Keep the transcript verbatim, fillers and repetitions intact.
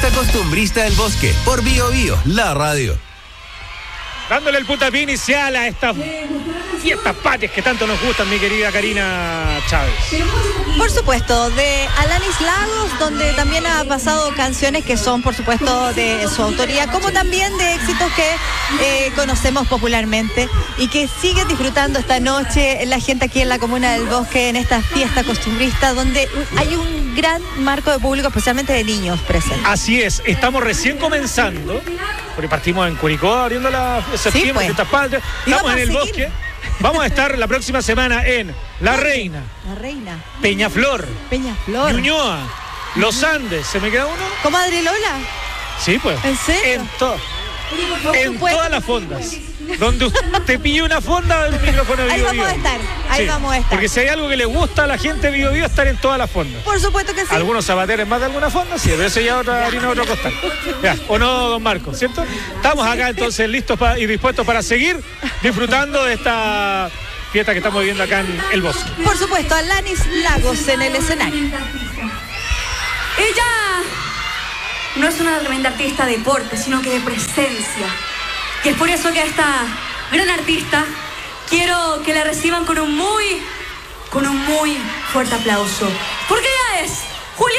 Fiesta Costumbrista del Bosque, por Bio Bio, la radio. Dándole el puntapié inicial a estas fiestas patrias que tanto nos gustan, mi querida Karina Chávez. Por supuesto, de Alanis Lagos, donde también ha pasado canciones que son, por supuesto, de su autoría, como también de éxitos que eh, conocemos popularmente y que siguen disfrutando esta noche la gente aquí en la Comuna del Bosque, en esta fiesta costumbrista, donde hay un gran marco de público, especialmente de niños presentes. Así es, estamos recién comenzando, porque partimos en Curicó abriendo la septiembre, Sí, pues. fiestas patrias, estamos en el seguir. bosque. Vamos a estar la próxima semana en La Reina, La Reina, Peñaflor, Peñaflor, Ñuñoa, Los Andes. ¿Se me queda uno? Comadre Lola. Sí, pues. ¿En serio? En, to- Por en supuesto. todas las fondas. Donde usted pille una fonda del micrófono de Ahí Bio vamos Bio. a estar, ahí vamos a estar. Porque si hay algo que le gusta a la gente de Bio Bio, estar en todas las fondas. Por supuesto que sí. Algunos zapateros más de alguna fonda, sí, pero eso ya otra harina, otro costal. Ya, ¿o no, don Marco? ¿Cierto? Estamos acá entonces listos pa- y dispuestos para seguir disfrutando de esta fiesta que estamos viviendo acá en el bosque. Por supuesto, Alanis Lagos en el escenario. Ella no es una tremenda artista de porte, sino que de presencia. Y es por eso que a esta gran artista quiero que la reciban con un muy, con un muy fuerte aplauso. Porque ella es